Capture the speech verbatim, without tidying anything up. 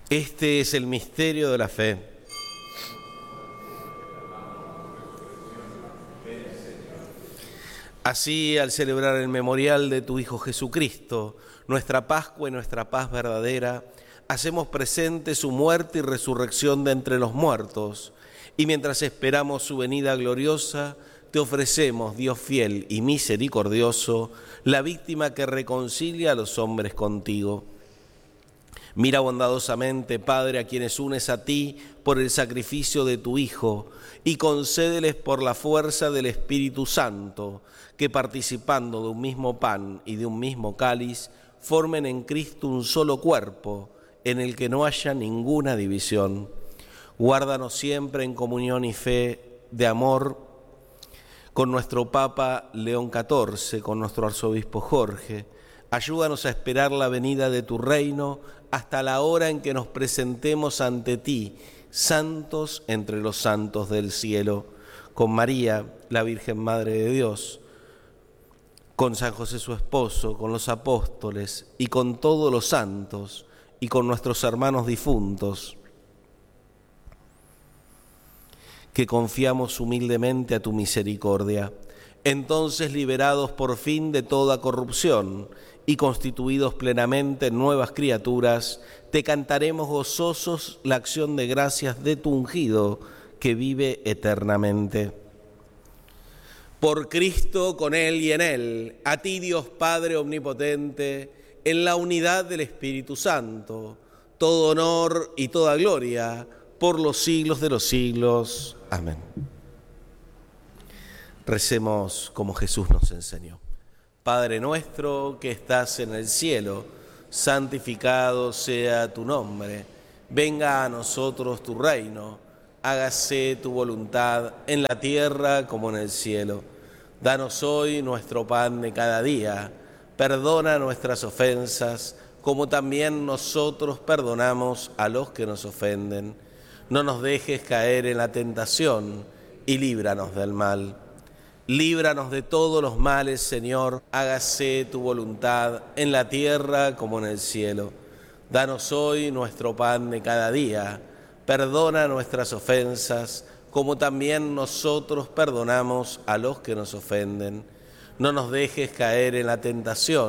Este es el misterio de la fe. Así, al celebrar el memorial de tu Hijo Jesucristo, nuestra Pascua y nuestra paz verdadera, hacemos presente su muerte y resurrección de entre los muertos, y mientras esperamos su venida gloriosa, te ofrecemos, Dios fiel y misericordioso, la víctima que reconcilia a los hombres contigo. Mira bondadosamente, Padre, a quienes unes a ti por el sacrificio de tu Hijo, y concédeles por la fuerza del Espíritu Santo, que participando de un mismo pan y de un mismo cáliz, formen en Cristo un solo cuerpo, en el que no haya ninguna división. Guárdanos siempre en comunión y fe de amor con nuestro Papa León catorce, con nuestro Arzobispo Jorge. Ayúdanos a esperar la venida de tu reino hasta la hora en que nos presentemos ante ti, santos entre los santos del cielo, con María, la Virgen Madre de Dios, con San José su esposo, con los apóstoles y con todos los santos y con nuestros hermanos difuntos, que confiamos humildemente a tu misericordia. Entonces, liberados por fin de toda corrupción y constituidos plenamente en nuevas criaturas, te cantaremos gozosos la acción de gracias de tu ungido, que vive eternamente. Por Cristo, con Él y en Él, a ti, Dios Padre omnipotente, en la unidad del Espíritu Santo, todo honor y toda gloria, por los siglos de los siglos. Amén. Recemos como Jesús nos enseñó. Padre nuestro que estás en el cielo, santificado sea tu nombre. Venga a nosotros tu reino. Hágase tu voluntad en la tierra como en el cielo. Danos hoy nuestro pan de cada día. Perdona nuestras ofensas, como también nosotros perdonamos a los que nos ofenden. No nos dejes caer en la tentación y líbranos del mal. Líbranos de todos los males, Señor. Hágase tu voluntad en la tierra como en el cielo. Danos hoy nuestro pan de cada día. Perdona nuestras ofensas, como también nosotros perdonamos a los que nos ofenden. No nos dejes caer en la tentación